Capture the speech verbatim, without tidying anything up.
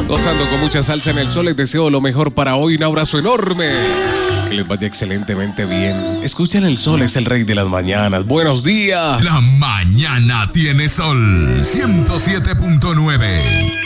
Gozando con mucha salsa en el sol, les deseo lo mejor para hoy. Un abrazo enorme. Que les vaya excelentemente bien. Escuchen el sol, es el rey de las mañanas. Buenos días. La mañana tiene sol. ciento siete punto nueve.